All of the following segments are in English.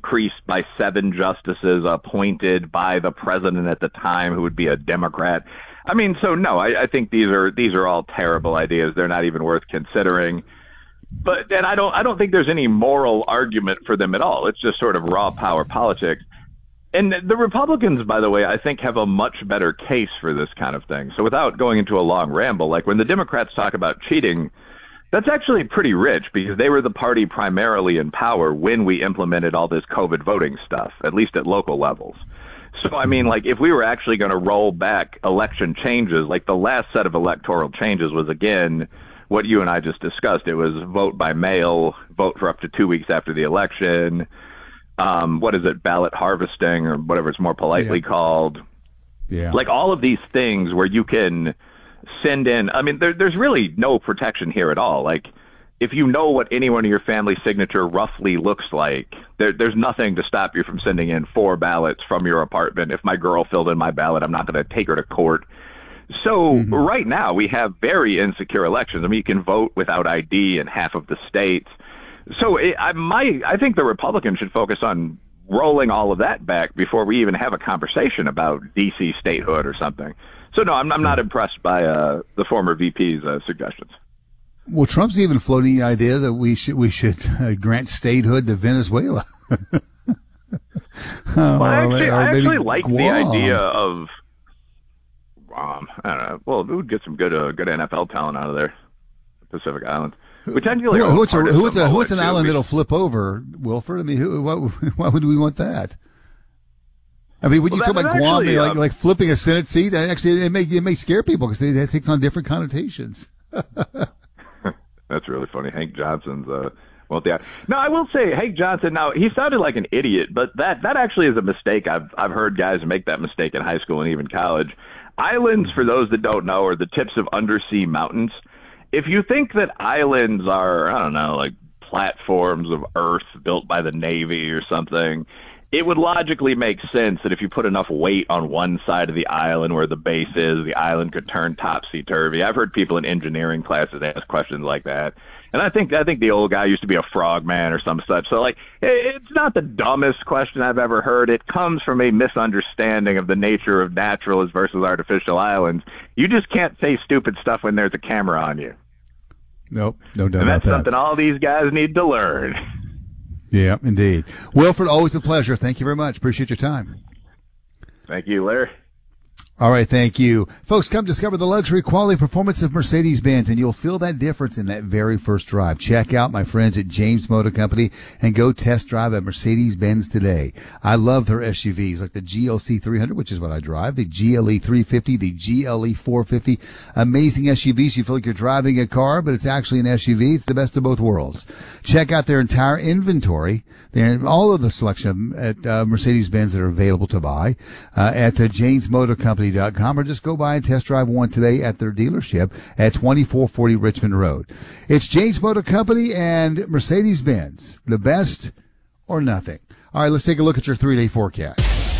increased by 7 justices appointed by the president at the time, who would be a Democrat. I mean, so no, I think these are all terrible ideas. They're not even worth considering. But then I don't think there's any moral argument for them at all. It's just sort of raw power politics. And the Republicans, by the way, I think have a much better case for this kind of thing. So without going into a long ramble, like when the Democrats talk about cheating, that's actually pretty rich because they were the party primarily in power when we implemented all this COVID voting stuff, at least at local levels. So, I mean, like if we were actually going to roll back election changes, like the last set of electoral changes was, again, what you and I just discussed. It was vote by mail, vote for up to 2 weeks after the election. What is it, ballot harvesting or whatever it's more politely called. Yeah. Like all of these things where you can send in, I mean, there's really no protection here at all. Like if you know what anyone in your family signature roughly looks like, there's nothing to stop you from sending in 4 ballots from your apartment. If my girl filled in my ballot, I'm not going to take her to court. So right now we have very insecure elections. I mean, you can vote without ID in half of the states. So I think the Republicans should focus on rolling all of that back before we even have a conversation about D.C. statehood or something. So, no, I'm not impressed by the former VP's suggestions. Well, Trump's even floating the idea that we should grant statehood to Venezuela. Well, I actually like the idea of Guam. I don't know. Well, we would get some good NFL talent out of there, Pacific Islands. Potentially, who's an island that'll flip over, Wilford? I mean, why would we want that? I mean, when you talk about Guam, like flipping a Senate seat, actually, it may scare people because it takes on different connotations. That's really funny. Hank Johnson's No, I will say Hank Johnson. Now he sounded like an idiot, but that actually is a mistake. I've heard guys make that mistake in high school and even college. Islands, for those that don't know, are the tips of undersea mountains. If you think that islands are, I don't know, like platforms of Earth built by the Navy or something, it would logically make sense that if you put enough weight on one side of the island where the base is, the island could turn topsy-turvy. I've heard people in engineering classes ask questions like that. And I think the old guy used to be a frogman or some such. So, like, it's not the dumbest question I've ever heard. It comes from a misunderstanding of the nature of natural versus artificial islands. You just can't say stupid stuff when there's a camera on you. Nope, no doubt about that. And that's something all these guys need to learn. Yeah, indeed. Wilford, always a pleasure. Thank you very much. Appreciate your time. Thank you, Larry. All right, thank you. Folks, come discover the luxury quality performance of Mercedes-Benz, and you'll feel that difference in that very first drive. Check out my friends at James Motor Company and go test drive a Mercedes-Benz today. I love their SUVs, like the GLC 300, which is what I drive, the GLE 350, the GLE 450. Amazing SUVs. You feel like you're driving a car, but it's actually an SUV. It's the best of both worlds. Check out their entire inventory. They're all of the selection at Mercedes-Benz that are available to buy at JamesMotorCompany.com, or just go by and test drive one today at their dealership at 2440 Richmond Road. It's James Motor Company and Mercedes-Benz, the best or nothing. All right, let's take a look at your 3-day forecast.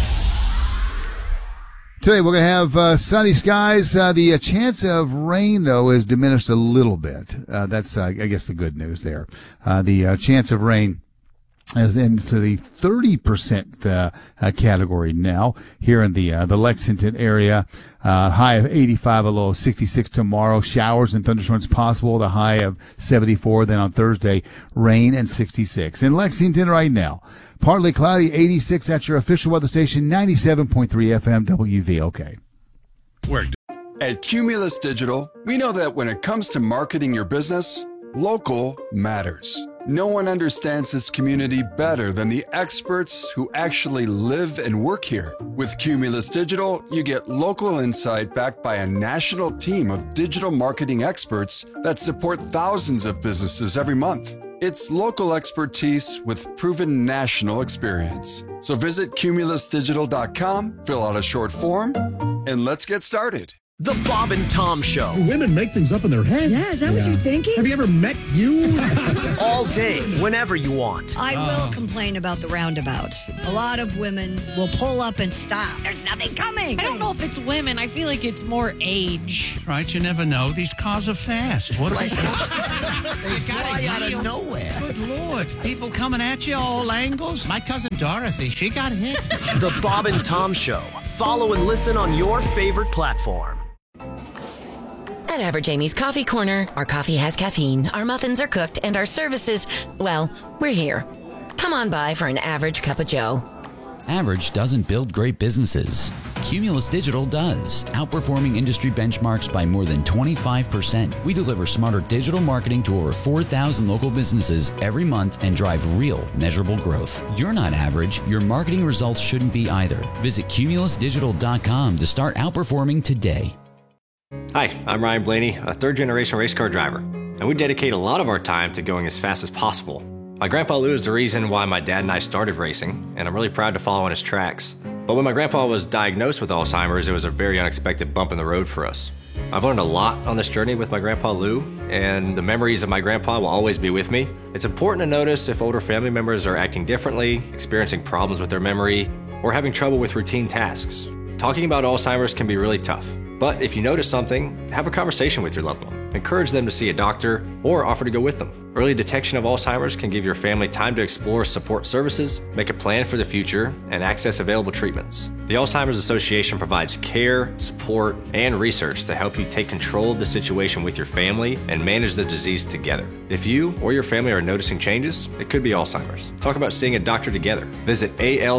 Today we're going to have sunny skies. The chance of rain, though, is diminished a little bit. That's, I guess, the good news there. The chance of rain is into the 30% category now here in the Lexington area. High of 85, a low of 66 tomorrow. Showers and thunderstorms possible. The high of 74. Then on Thursday, rain and 66. In Lexington right now, partly cloudy, 86 at your official weather station, 97.3 FM WVOK. At Cumulus Digital, we know that when it comes to marketing your business, local matters. No one understands this community better than the experts who actually live and work here. With Cumulus Digital, you get local insight backed by a national team of digital marketing experts that support thousands of businesses every month. It's local expertise with proven national experience. So visit cumulusdigital.com, fill out a short form, and let's get started. The Bob and Tom Show. Women make things up in their head. Yeah, is that what you're thinking? Have you ever met you? All day, whenever you want. I will complain about the roundabouts. A lot of women will pull up and stop. There's nothing coming. I don't know if it's women. I feel like it's more age. Right, you never know. These cars are fast. What are they? They fly out of nowhere. Good Lord. People coming at you all angles. My cousin Dorothy, she got hit. The Bob and Tom Show. Follow and listen on your favorite platform. At Average Amy's Coffee Corner, our coffee has caffeine, our muffins are cooked, and our services, well, we're here. Come on by for an average cup of joe. Average doesn't build great businesses. Cumulus Digital does, outperforming industry benchmarks by more than 25%. We deliver smarter digital marketing to over 4,000 local businesses every month and drive real, measurable growth. You're not average. Your marketing results shouldn't be either. Visit cumulusdigital.com to start outperforming today. Hi, I'm Ryan Blaney, a third-generation race car driver, and we dedicate a lot of our time to going as fast as possible. My grandpa Lou is the reason why my dad and I started racing, and I'm really proud to follow in his tracks. But when my grandpa was diagnosed with Alzheimer's, it was a very unexpected bump in the road for us. I've learned a lot on this journey with my grandpa Lou, and the memories of my grandpa will always be with me. It's important to notice if older family members are acting differently, experiencing problems with their memory, or having trouble with routine tasks. Talking about Alzheimer's can be really tough. But if you notice something, have a conversation with your loved one. Encourage them to see a doctor or offer to go with them. Early detection of Alzheimer's can give your family time to explore support services, make a plan for the future, and access available treatments. The Alzheimer's Association provides care, support, and research to help you take control of the situation with your family and manage the disease together. If you or your family are noticing changes, it could be Alzheimer's. Talk about seeing a doctor together. Visit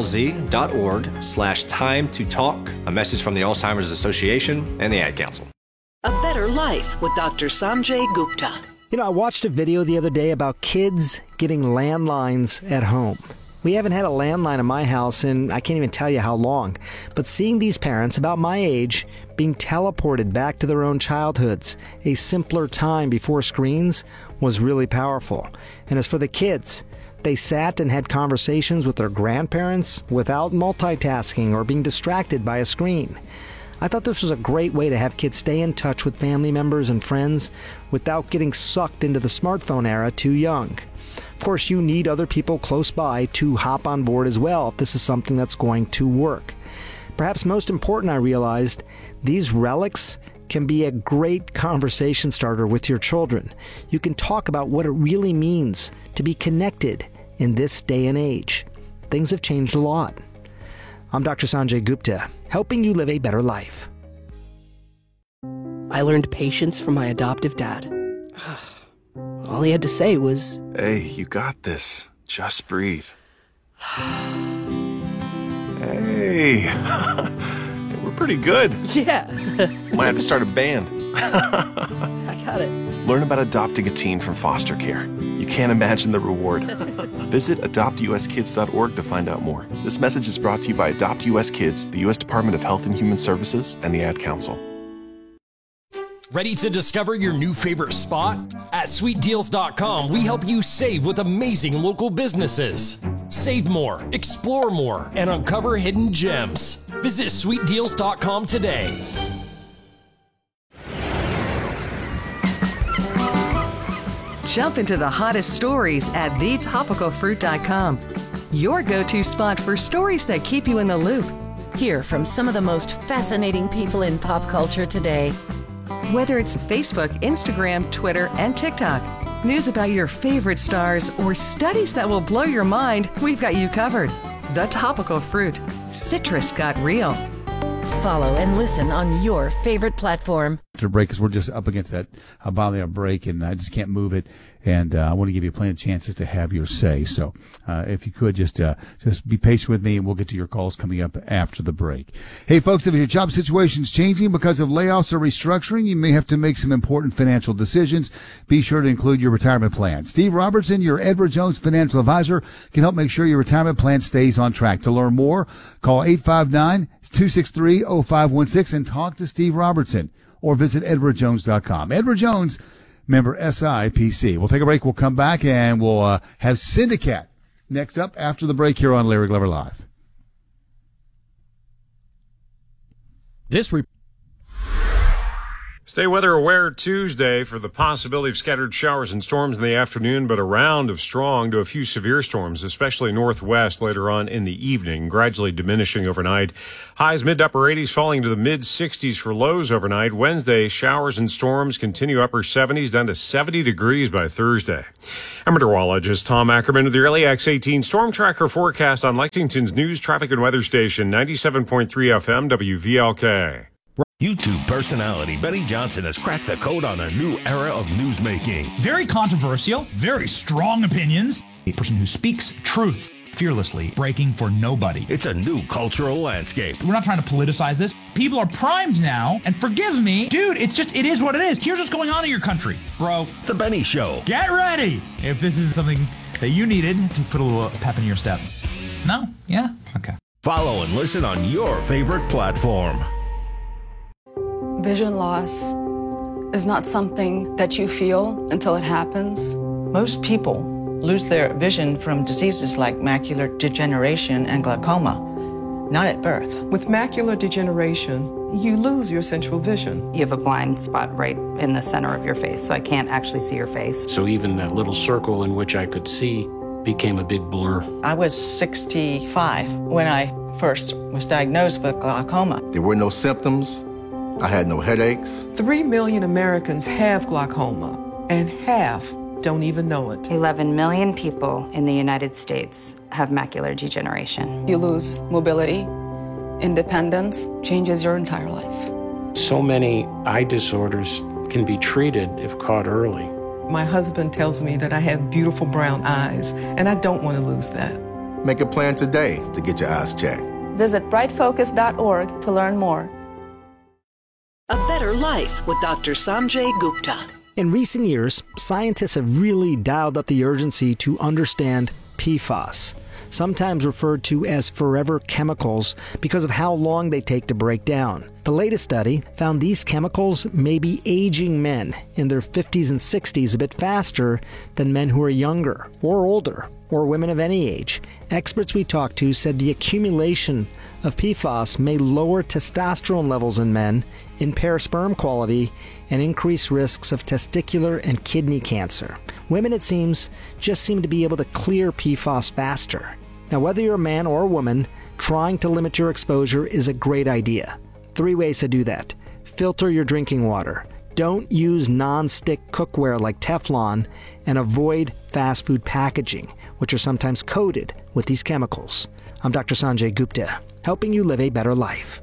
alz.org/time to talk. A message from the Alzheimer's Association and the Ad Council. A Better Life with Dr. Sanjay Gupta. You know, I watched a video the other day about kids getting landlines at home. We haven't had a landline in my house in I can't even tell you how long. But seeing these parents about my age being teleported back to their own childhoods, a simpler time before screens, was really powerful. And as for the kids, they sat and had conversations with their grandparents without multitasking or being distracted by a screen. I thought this was a great way to have kids stay in touch with family members and friends without getting sucked into the smartphone era too young. Of course, you need other people close by to hop on board as well if this is something that's going to work. Perhaps most important, I realized, these relics can be a great conversation starter with your children. You can talk about what it really means to be connected in this day and age. Things have changed a lot. I'm Dr. Sanjay Gupta, helping you live a better life. I learned patience from my adoptive dad. All he had to say was, "Hey, you got this. Just breathe." Hey, we're pretty good. Yeah. Might have to start a band. I got it. Learn about adopting a teen from foster care. You can't imagine the reward. Visit adoptuskids.org to find out more. This message is brought to you by Adopt US Kids, the U.S. Department of Health and Human Services, and the Ad Council. Ready to discover your new favorite spot? At sweetdeals.com, we help you save with amazing local businesses. Save more, explore more, and uncover hidden gems. Visit sweetdeals.com today. Jump into the hottest stories at thetopicalfruit.com. Your go-to spot for stories that keep you in the loop. Hear from some of the most fascinating people in pop culture today. Whether it's Facebook, Instagram, Twitter, and TikTok, news about your favorite stars, or studies that will blow your mind, we've got you covered. The Topical Fruit. Citrus got real. Follow and listen on your favorite platform. To break, because we're just up against that about break, and I just can't move it. And I want to give you plenty of chances to have your say. So if you could just be patient with me, and we'll get to your calls coming up after the break. Hey, folks, if your job situation is changing because of layoffs or restructuring, you may have to make some important financial decisions. Be sure to include your retirement plan. Steve Robertson, your Edward Jones financial advisor, can help make sure your retirement plan stays on track. To learn more, call 859-263-0516 and talk to Steve Robertson, or visit edwardjones.com. Edward Jones, member SIPC. We'll take a break. We'll come back, and we'll have Syndicat next up after the break here on Larry Glover Live. Stay weather aware Tuesday for the possibility of scattered showers and storms in the afternoon, but a round of strong to a few severe storms, especially northwest later on in the evening, gradually diminishing overnight. Highs mid to upper 80s, falling to the mid 60s for lows overnight. Wednesday, showers and storms continue upper 70s down to 70 degrees by Thursday. I'm meteorologist Tom Ackerman with the early X18 Storm Tracker forecast on Lexington's news, traffic, and weather station, 97.3 FM WVLK. YouTube personality Benny Johnson has cracked the code on a new era of newsmaking. Very controversial, very strong opinions. A person who speaks truth fearlessly, breaking for nobody. It's a new cultural landscape. We're not trying to politicize this. People are primed now, and forgive me, dude, it is what it is. Here's what's going on in your country, bro. The Benny Show. Get ready if this is something that you needed to put a little pep in your step. No? Yeah? Okay. Follow and listen on your favorite platform. Vision loss is not something that you feel until it happens. Most people lose their vision from diseases like macular degeneration and glaucoma, not at birth. With macular degeneration, you lose your central vision. You have a blind spot right in the center of your face, so I can't actually see your face. So even that little circle in which I could see became a big blur. I was 65 when I first was diagnosed with glaucoma. There were no symptoms. I had no headaches. 3 million Americans have glaucoma, and half don't even know it. 11 million people in the United States have macular degeneration. You lose mobility, independence, changes your entire life. So many eye disorders can be treated if caught early. My husband tells me that I have beautiful brown eyes, and I don't want to lose that. Make a plan today to get your eyes checked. Visit brightfocus.org to learn more. A Better Life with Dr. Sanjay Gupta. In recent years, scientists have really dialed up the urgency to understand PFAS, sometimes referred to as forever chemicals because of how long they take to break down. The latest study found these chemicals may be aging men in their 50s and 60s a bit faster than men who are younger or older or women of any age. Experts we talked to said the accumulation of PFAS may lower testosterone levels in men, impair sperm quality, and increase risks of testicular and kidney cancer. Women, it seems, just seem to be able to clear PFAS faster. Now, whether you're a man or a woman, trying to limit your exposure is a great idea. 3 ways to do that. Filter your drinking water. Don't use non-stick cookware like Teflon, and avoid fast food packaging, which are sometimes coated with these chemicals. I'm Dr. Sanjay Gupta, helping you live a better life.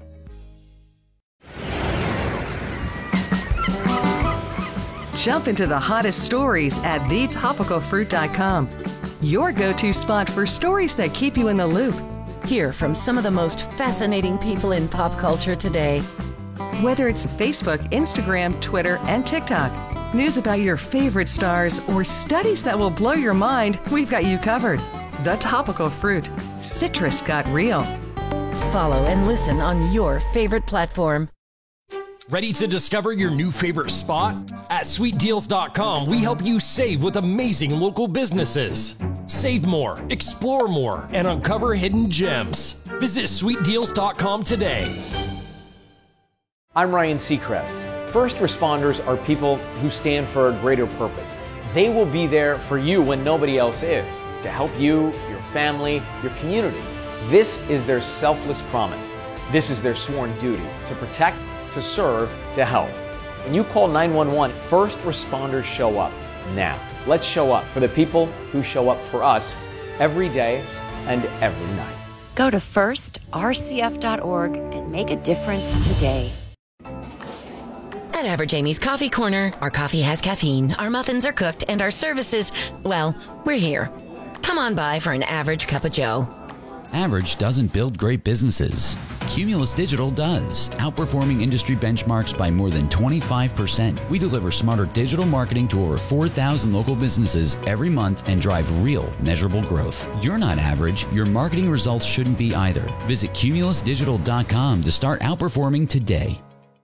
Jump into the hottest stories at thetopicalfruit.com. Your go-to spot for stories that keep you in the loop. Hear from some of the most fascinating people in pop culture today. Whether it's Facebook, Instagram, Twitter, and TikTok, news about your favorite stars, or studies that will blow your mind, we've got you covered. The Topical Fruit. Citrus got real. Follow and listen on your favorite platform. Ready to discover your new favorite spot? At SweetDeals.com, we help you save with amazing local businesses. Save more, explore more, and uncover hidden gems. Visit SweetDeals.com today. I'm Ryan Seacrest. First responders are people who stand for a greater purpose. They will be there for you when nobody else is, to help you, your family, your community. This is their selfless promise. This is their sworn duty to protect, to serve, to help. When you call 911, first responders show up now. Let's show up for the people who show up for us every day and every night. Go to firstrcf.org and make a difference today. At Average Amy's Coffee Corner, our coffee has caffeine, our muffins are cooked, and our services, well, we're here. Come on by for an average cup of joe. Average doesn't build great businesses. Cumulus Digital does, outperforming industry benchmarks by more than 25%. We deliver smarter digital marketing to over 4,000 local businesses every month and drive real, measurable growth. You're not average. Your marketing results shouldn't be either. Visit cumulusdigital.com to start outperforming today.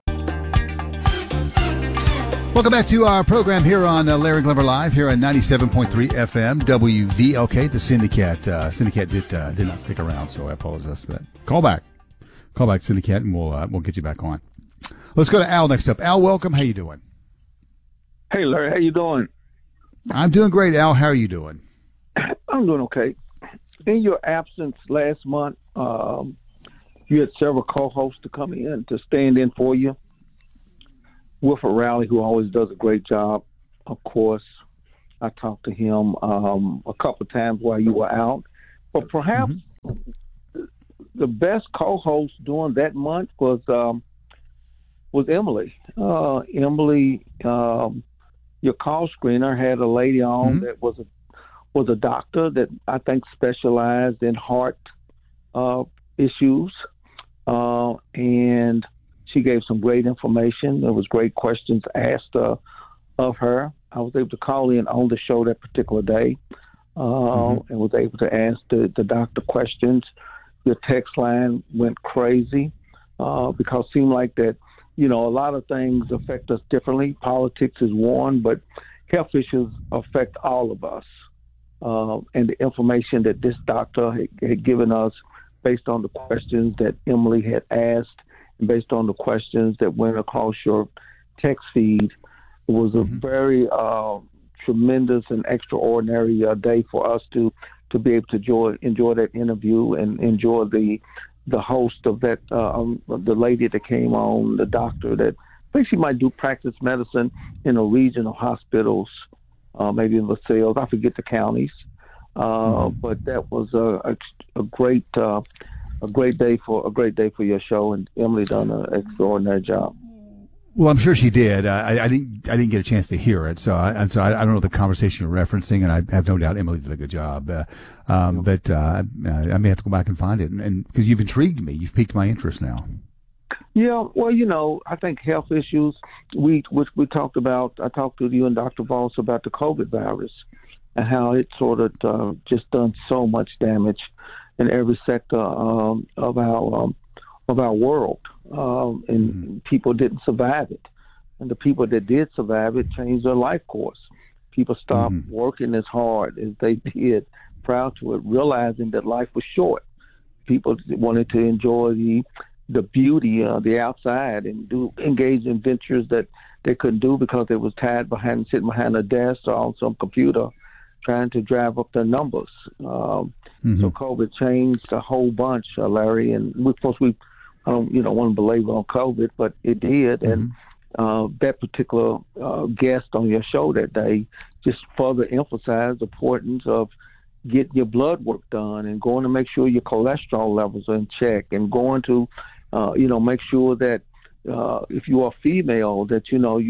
Welcome back to our program here on Larry Glover Live here on 97.3 FM WVLK. The Syndicate did not stick around, so I apologize for that. Call back, Syndicate, and we'll get you back on. Let's go to Al next up. Al, welcome. How you doing? Hey, Larry. How you doing? I'm doing great, Al. How are you doing? I'm doing okay. In your absence last month, you had several co-hosts to come in to stand in for you. Wilford Rowley, who always does a great job, of course. I talked to him a couple of times while you were out. But perhaps the best co-host during that month was Emily. Emily, your call screener, had a lady on that was a doctor that I think specialized in heart issues, and she gave some great information. There was great questions asked of her. I was able to call in on the show that particular day and was able to ask the doctor questions. Your text line went crazy because it seemed like that, a lot of things affect us differently. Politics is one, but health issues affect all of us. And the information that this doctor had given us based on the questions that Emily had asked and based on the questions that went across your text feed was a very tremendous and extraordinary day for us to be able to enjoy that interview and enjoy the host of that, the lady that came on, the doctor that I think she might do practice medicine in a regional hospitals, maybe in Versailles. I forget the counties, but that was a great day for your show, and Emily done an extraordinary job. Well, I'm sure she did. I didn't get a chance to hear it, so I don't know the conversation you're referencing, and I have no doubt Emily did a good job. But I may have to go back and find it, and because you've intrigued me, you've piqued my interest now. Yeah, well, I think health issues. Which we talked about. I talked to you and Dr. Voss about the COVID virus and how it sort of just done so much damage in every sector of our world. And people didn't survive it. And the people that did survive it changed their life course. People stopped working as hard as they did prior to it, realizing that life was short. People wanted to enjoy the beauty of the outside and engage in ventures that they couldn't do because they was sitting behind a desk or on some computer trying to drive up their numbers. So COVID changed a whole bunch, Larry, and of course I don't want to belabor on COVID, but it did. And that particular guest on your show that day just further emphasized the importance of getting your blood work done and going to make sure your cholesterol levels are in check and going to, make sure that if you are female, that,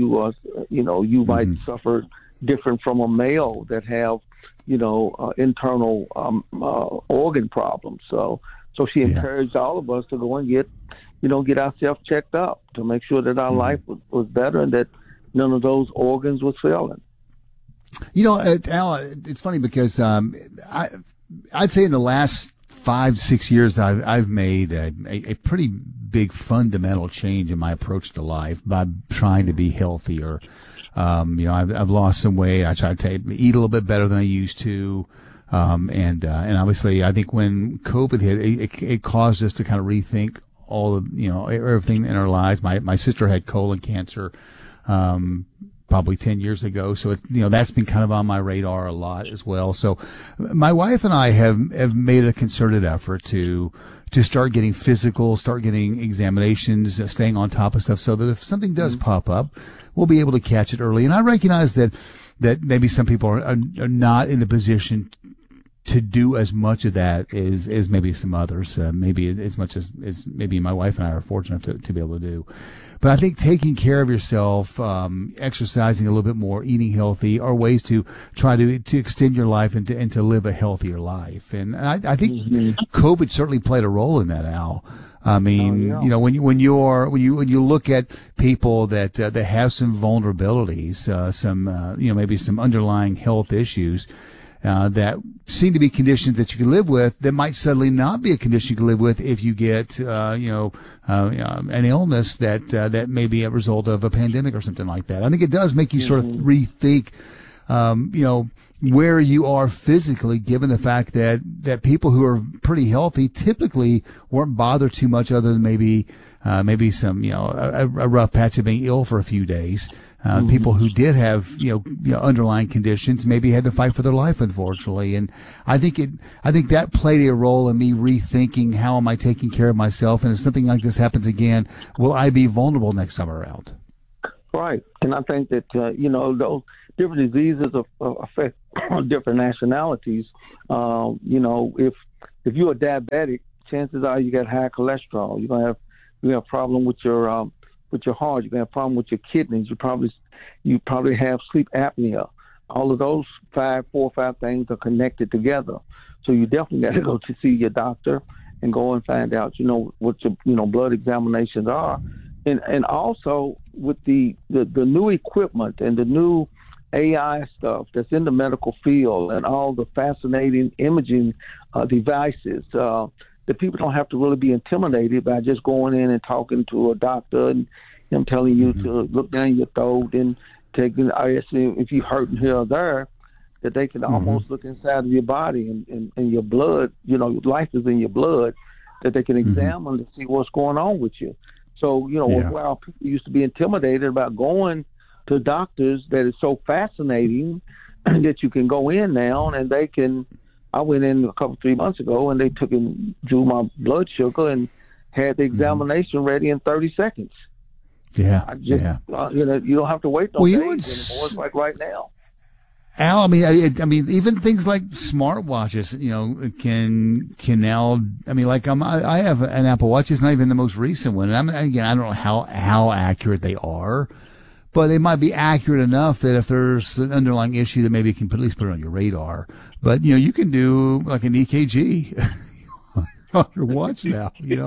you might suffer different from a male that have, internal organ problems. So she encouraged all of us to go and get ourselves checked up to make sure that our life was better and that none of those organs was failing. Al, it's funny because I'd say in the last 5-6 years I've made a pretty big fundamental change in my approach to life by trying to be healthier. I've lost some weight. I try to eat a little bit better than I used to. And obviously I think when COVID hit, it caused us to kind of rethink all of, everything in our lives. My sister had colon cancer, probably 10 years ago. So it's, that's been kind of on my radar a lot as well. So my wife and I have made a concerted effort to start getting physical, start getting examinations, staying on top of stuff so that if something does pop up, we'll be able to catch it early. And I recognize that maybe some people are not in a position to do as much of that as maybe some others, maybe as much as maybe my wife and I are fortunate to be able to do. But I think taking care of yourself, exercising a little bit more, eating healthy are ways to try to extend your life and to live a healthier life. And I think COVID certainly played a role in that, Al. I mean, when you look at people that have some vulnerabilities, maybe some underlying health issues, that seem to be conditions that you can live with that might suddenly not be a condition you can live with if you get, an illness that may be a result of a pandemic or something like that. I think it does make you sort of rethink where you are physically, given the fact that people who are pretty healthy typically weren't bothered too much other than maybe some, a rough patch of being ill for a few days. People who did have, underlying conditions maybe had to fight for their life, unfortunately. And I think that played a role in me rethinking how am I taking care of myself. And if something like this happens again, will I be vulnerable next time around? Right. And I think that, those different diseases affect different nationalities. If you're a diabetic, chances are you got high cholesterol. You're going to have a problem with your heart. You're going to have a problem with your kidneys. You probably have sleep apnea. All of those 4 or 5 things are connected together. So you definitely got to go to see your doctor and go and find out, what your, blood examinations are. And also with the new equipment and the new AI stuff that's in the medical field and all the fascinating imaging devices, that people don't have to really be intimidated by just going in and talking to a doctor and him telling you to look down your throat and taking if you're hurting here or there, that they can almost look inside of your body and your blood, life is in your blood, that they can examine to see what's going on with you. So, while people used to be intimidated about going to doctors, that is so fascinating that you can go in now and they can. I went in 3 months ago and they took and drew my blood sugar and had the examination ready in 30 seconds. Yeah. You don't have to wait no days anymore. It's like right now. Al, I mean, even things like smartwatches, can now. I mean, like I have an Apple Watch. It's not even the most recent one, and I don't know how accurate they are, but they might be accurate enough that if there's an underlying issue, that maybe you can at least put it on your radar. But you can do like an EKG on your watch now. Yeah.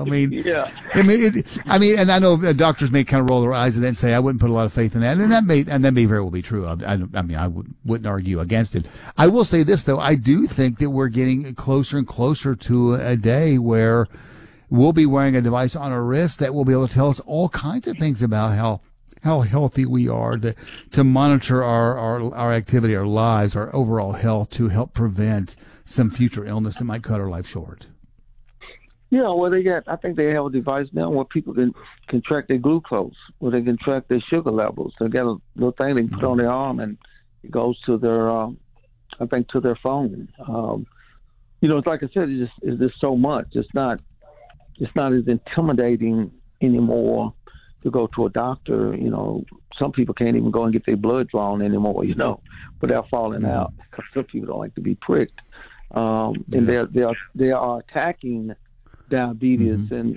And I know doctors may kind of roll their eyes at that and say I wouldn't put a lot of faith in that, and that may very well be true. I wouldn't argue against it. I will say this though, I do think that we're getting closer and closer to a day where we'll be wearing a device on our wrist that will be able to tell us all kinds of things about how healthy we are, to monitor our activity, our lives, our overall health, to help prevent some future illness that might cut our life short. Yeah, well, I think they have a device now where people can track their glucose, where they can track their sugar levels. They got a little thing they can put on their arm, and it goes to their, to their phone. It's like I said, it's just so much. It's not as intimidating anymore to go to a doctor. Some people can't even go and get their blood drawn anymore, without falling out, because some people don't like to be pricked. And they are attacking diabetes and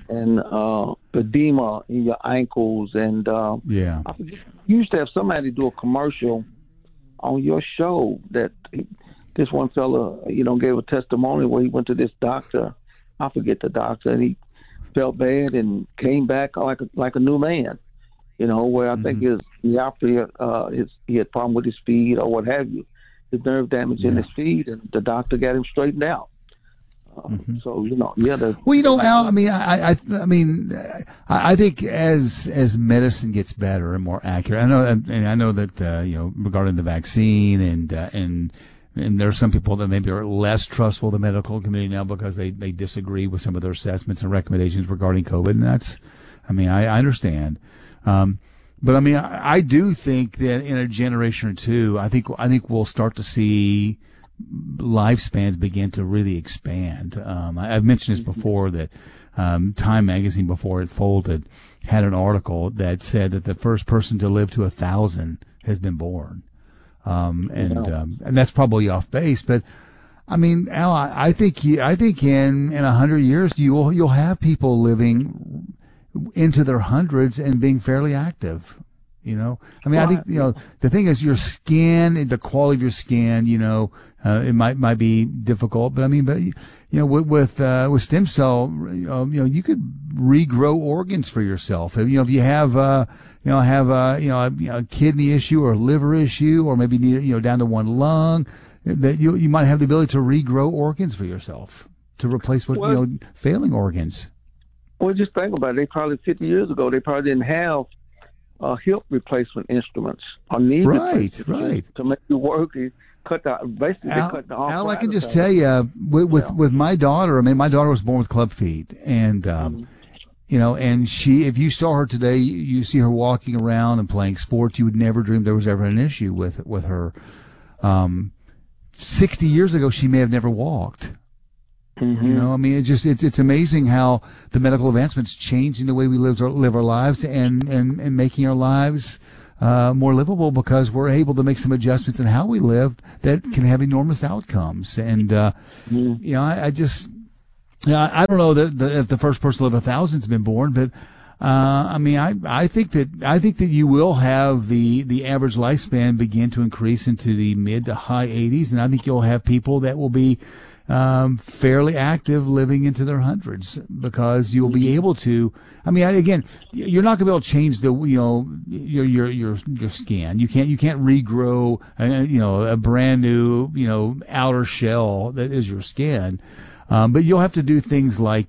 edema in your ankles. And you used to have somebody do a commercial on your show that this one fella, gave a testimony where he went to this doctor. I forget the doctor, and he felt bad and came back like a new man. Where I think he had problem with his feet or what have you, his nerve damage in his feet, and the doctor got him straightened out. So Al, I think as medicine gets better and more accurate, I know that regarding the vaccine and there are some people that maybe are less trustful of the medical community now because they disagree with some of their assessments and recommendations regarding COVID, and that's, I understand. But I do think that in a generation or two, I think we'll start to see lifespans begin to really expand. I've mentioned this before, that Time magazine, before it folded, had an article that said that the first person to live to 1,000 has been born. And that's probably off base, but Al, I think in 100 years you'll have people living into their hundreds and being fairly active. I think the thing is your skin, the quality of your skin. It might be difficult, but with stem cell, you could regrow organs for yourself. If you have a kidney issue or a liver issue, or maybe need down to one lung, that you might have the ability to regrow organs for yourself to replace failing organs. Well, just think about it. They probably 50 years ago, they probably didn't have hip replacement instruments or knee replacements to make you work. Cut the Al, I can just tell you, with my daughter. I mean, my daughter was born with club feet, and and she, if you saw her today, you see her walking around and playing sports. You would never dream there was ever an issue with her. 60 years ago, she may have never walked. Mm-hmm. I mean, it's amazing how the medical advancements changing the way we live our lives and making our lives more livable, because we're able to make some adjustments in how we live that can have enormous outcomes. And I don't know if the first person to live 1,000 has been born, but I think that you will have the average lifespan begin to increase into the mid to high 80s, and I think you'll have people that will be fairly active living into their hundreds, because you'll be able to. I mean, again, you're not going to be able to change your skin. You can't regrow a brand new outer shell that is your skin. But you'll have to do things like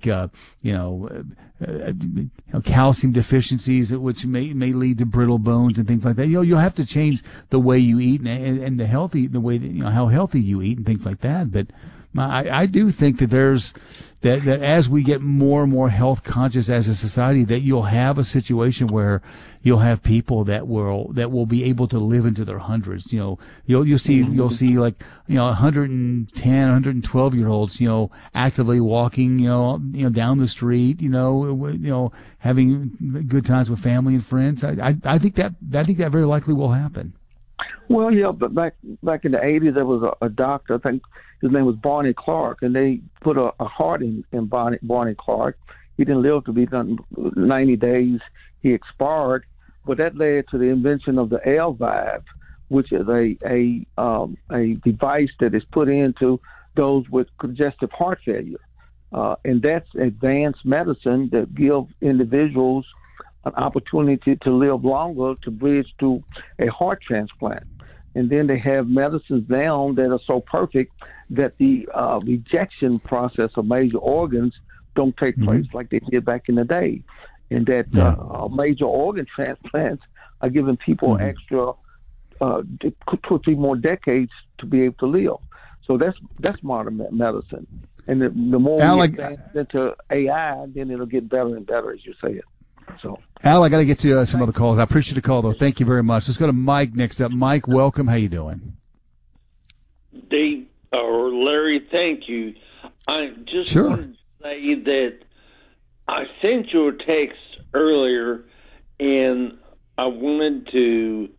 calcium deficiencies, which may lead to brittle bones and things like that. You'll have to change the way you eat and the way that, how healthy you eat and things like that. But I do think that that as we get more and more health conscious as a society, that you'll have a situation where you'll have people that will be able to live into their hundreds. You'll see like 110, 112-year-olds actively walking down the street, having good times with family and friends. I think that very likely will happen. Well, yeah, but back in the 80s, there was a doctor, I think his name was Barney Clark, and they put a heart in Barney Clark. He didn't live to be 90 days. He expired, but that led to the invention of the LVAD, which is a device that is put into those with congestive heart failure. And that's advanced medicine that gives individuals an opportunity to live longer, to bridge to a heart transplant. And then they have medicines now that are so perfect that the rejection process of major organs don't take place like they did back in the day. And that major organ transplants are giving people extra 2 or 3 more decades to be able to live. So that's modern medicine. And the more we advance into AI, then it'll get better and better, as you say it. So, Al, I got to get to some other calls. I appreciate the call, though. Thank you very much. Let's go to Mike next up. Mike, welcome. How you doing? Dave or Larry, thank you. I just wanted to say that I sent you a text earlier, and I wanted to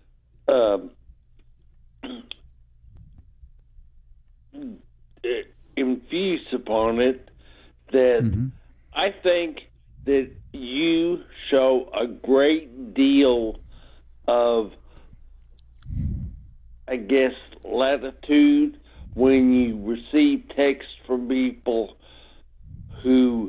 infuse upon it that I think that you show a great deal of, I guess, latitude when you receive texts from people who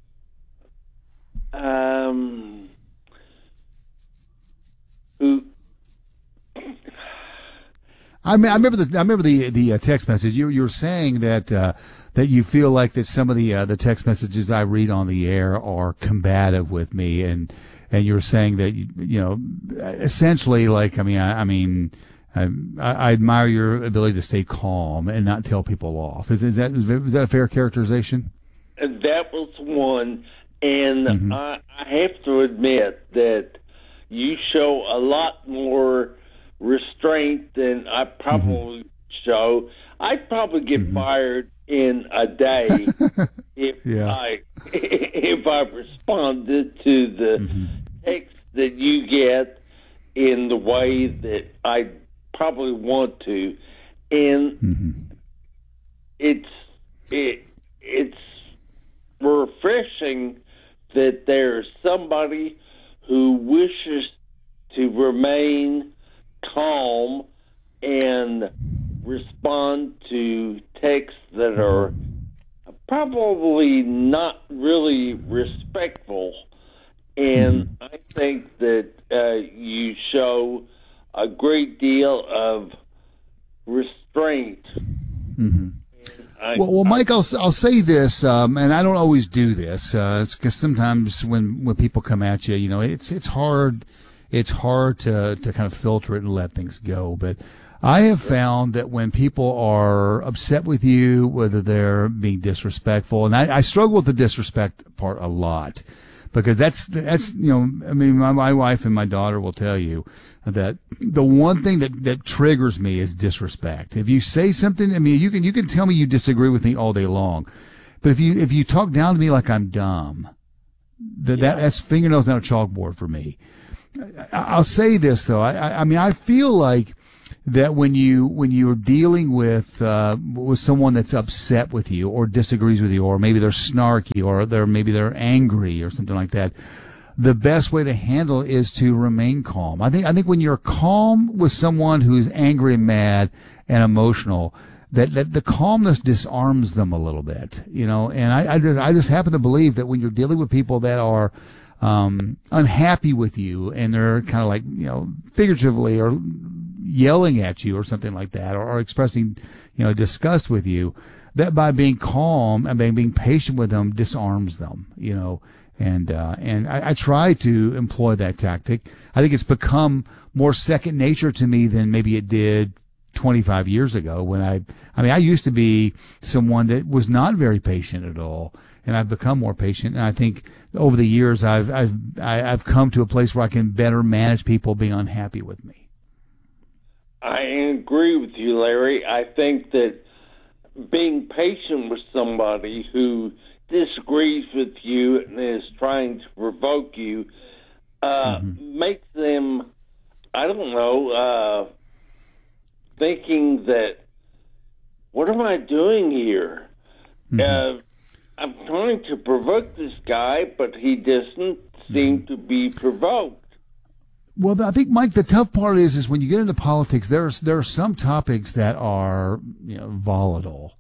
I remember the text message. You were saying that you feel like that some of the text messages I read on the air are combative with me, and you were saying that essentially, like, I admire your ability to stay calm and not tell people off. Is that a fair characterization? That was one, and I have to admit that you show a lot more restraint than I probably show. I'd probably get fired in a day if I responded to the text that you get in the way that I probably want to, and it's refreshing that there's somebody who wishes to remain calm and respond to texts that are probably not really respectful. And I think that you show a great deal of restraint. Well, Mike, I'll say this, and I don't always do this, because sometimes when people come at you, it's hard. it's hard to kind of filter it and let things go. But I have found that when people are upset with you, whether they're being disrespectful, and I struggle with the disrespect part a lot, because that's I mean, my wife and my daughter will tell you that the one thing that triggers me is disrespect. If you say something, I mean, you can tell me you disagree with me all day long, but if you talk down to me like I'm dumb, that's fingernails on a chalkboard for me. I'll say this though, I mean, I feel like that when you're dealing with someone that's upset with you or disagrees with you, or maybe they're snarky, or maybe they're angry or something like that, the best way to handle it is to remain calm. I think when you're calm with someone who's angry and mad and emotional, that the calmness disarms them a little bit, and I just happen to believe that when you're dealing with people that are unhappy with you, and they're kind of like, figuratively or yelling at you or something like that, or expressing, disgust with you, that by being calm and by being patient with them disarms them, and I try to employ that tactic. I think it's become more second nature to me than maybe it did 25 years ago, when I used to be someone that was not very patient at all, and I've become more patient. And I think over the years I've come to a place where I can better manage people being unhappy with me. I agree with you, Larry. I think that being patient with somebody who disagrees with you and is trying to provoke you makes them, I don't know, thinking that, what am I doing here? I'm trying to provoke this guy, but he doesn't seem to be provoked. Well, I think, Mike, the tough part is when you get into politics, there are some topics that are volatile.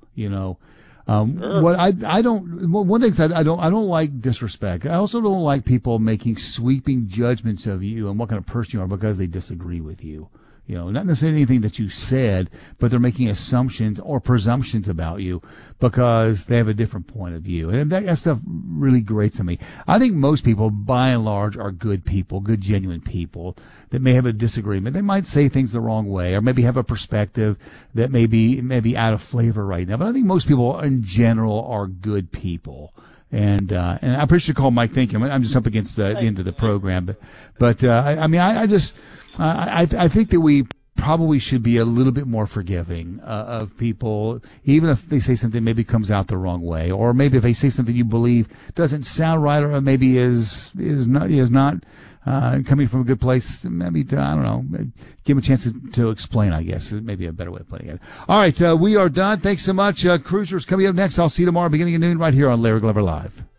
What I don't. One thing is I don't like disrespect. I also don't like people making sweeping judgments of you and what kind of person you are because they disagree with you. Not necessarily anything that you said, but they're making assumptions or presumptions about you because they have a different point of view. And that stuff really grates on me. I think most people, by and large, are good people, good, genuine people that may have a disagreement. They might say things the wrong way, or maybe have a perspective that may be out of flavor right now. But I think most people in general are good people. And I appreciate the call, Mike. Thank you. I'm just up against the end of the program, but I think that we probably should be a little bit more forgiving of people, even if they say something maybe comes out the wrong way, or maybe if they say something you believe doesn't sound right, or maybe is not coming from a good place. Maybe I don't know. Give them a chance to explain. I guess is maybe a better way of putting it. All right, we are done. Thanks so much. Cruisers coming up next. I'll see you tomorrow, beginning of noon, right here on Larry Glover Live.